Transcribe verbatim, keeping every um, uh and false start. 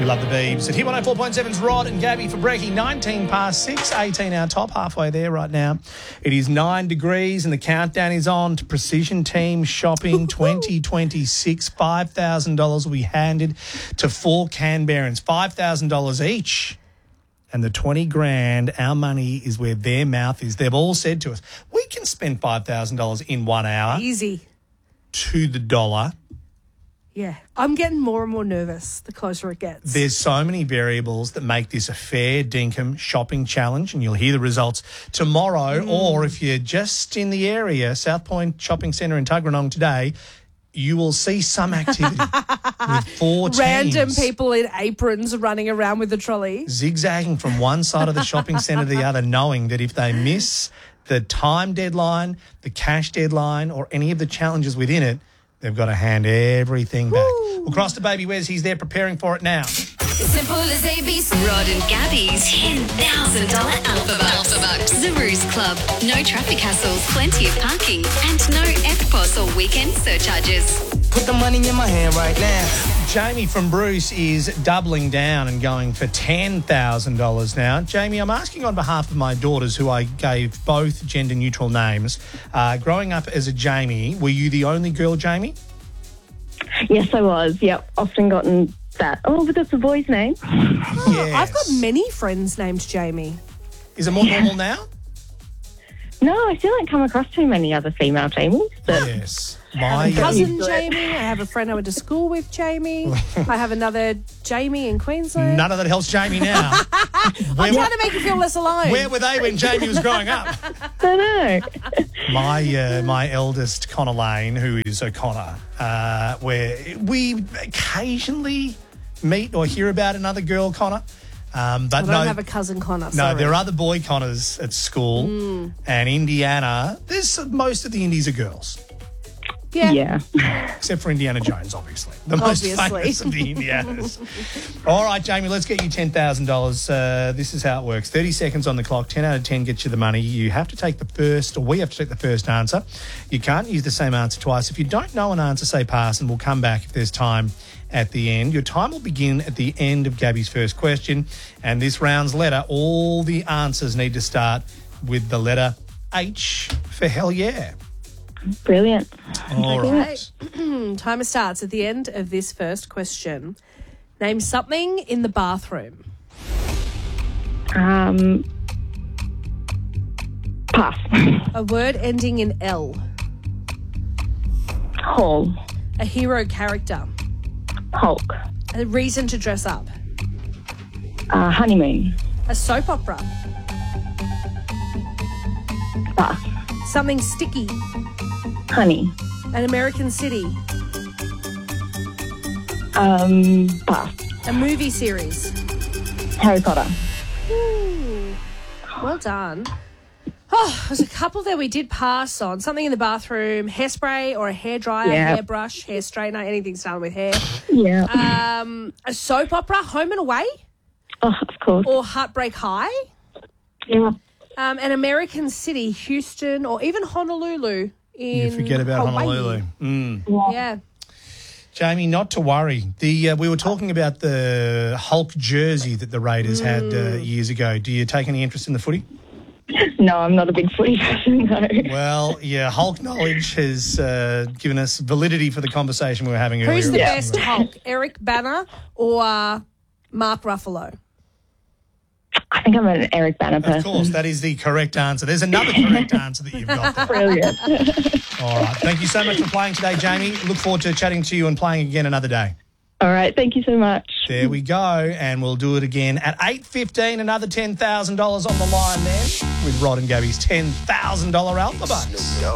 We love the Beebs. At Hit one oh four point seven's Rod and Gabby for breaking nineteen past six, eighteen our top, halfway there right now. It is nine degrees and the countdown is on to Precision Team Shopping twenty twenty-six. five thousand dollars will be handed to four Canberrans, five thousand dollars each. And the twenty grand, our money is where their mouth is. They've all said to us, we can spend five thousand dollars in one hour. Easy. To the dollar. Yeah. I'm getting more and more nervous the closer it gets. There's so many variables that make this a fair dinkum shopping challenge, and you'll hear the results tomorrow. Mm. Or if you're just in the area, South Point Shopping Centre in Tuggeranong today, you will see some activity with four teams. Random people in aprons running around with the trolley. Zigzagging from one side of the shopping centre to the other, knowing that if they miss the time deadline, the cash deadline, or any of the challenges within it, they've got to hand everything back. Woo. We'll cross to Baby Wes. He's there preparing for it now. Simple as A B C. Rod and Gabby's ten thousand dollars Alpha Bucks. Alpha Bucks. Zaroos Club. No traffic hassles, plenty of parking, and no F P O S or weekend surcharges. Put the money in my hand right now. Jamie from Bruce is doubling down and going for ten thousand dollars now. Jamie, I'm asking on behalf of my daughters, who I gave both gender-neutral names. Uh, growing up as a Jamie, were you the only girl, Jamie? Yes, I was. Yep, often gotten that. Oh, but that's a boy's name. Oh, Yes. I've got many friends named Jamie. Is it more normal now? No, I still don't come across too many other female Jamies. But Yes. I My have a cousin used to it. Jamie. I have a friend I went to school with, Jamie. I have another Jamie in Queensland. None of that helps Jamie now. I'm where, trying to make you feel less alone. where were they when Jamie was growing up? I don't know. My uh, my eldest, Connor Lane, who is O'Connor, uh, where we occasionally meet or hear about another girl, Connor. Um, but I don't no, have a cousin Connor. no, sorry. there are other boy Connors at school. Mm. And Indiana, there's most of the Indies are girls. Yeah. Yeah. Except for Indiana Jones, obviously. The most Obviously. famous of the Indianas. All right, Jamie, let's get you ten thousand dollars. Uh, this is how it works. thirty seconds on the clock. ten out of ten gets you the money. You have to take the first, or we have to take the first answer. You can't use the same answer twice. If you don't know an answer, say pass, and we'll come back if there's time at the end. Your time will begin at the end of Gabby's first question. And this round's letter, all the answers need to start with the letter H for hell yeah. Brilliant. All right. Timer starts at the end of this first question. Name something in the bathroom. Um, pass. A word ending in L. Hall. A hero character. Hulk. A reason to dress up. Uh, honeymoon. A soap opera. Pass. Something sticky. Honey. An American city. Um, pass. A movie series. Harry Potter. Ooh, well done. Oh, there's a couple that we did pass on. Something in the bathroom, hairspray or a hairdryer, Yeah. hairbrush, hair straightener, anything starting with hair. Yeah. Um, a soap opera, Home and Away, Oh, of course. or Heartbreak High. Yeah. Um, an American city, Houston, or even Honolulu. In You forget about Hawaii. Honolulu. Mm. Yeah. Jamie, not to worry. The uh, we were talking about the Hulk jersey that the Raiders had uh, years ago. Do you take any interest in the footy? No, I'm not a big footy person, no. Well, yeah, Hulk knowledge has uh, given us validity for the conversation we were having earlier. Who's the Yeah. best Hulk, Eric Banner or uh, Mark Ruffalo? I think I'm an Eric Banner person. Of course, that is the correct answer. There's another correct answer that you've got there. Brilliant. All right. Thank you so much for playing today, Jamie. Look forward to chatting to you and playing again another day. All right. Thank you so much. There we go. And we'll do it again at eight fifteen. Another ten thousand dollars on the line there with Rod and Gabby's ten thousand dollars Alpha Bucks.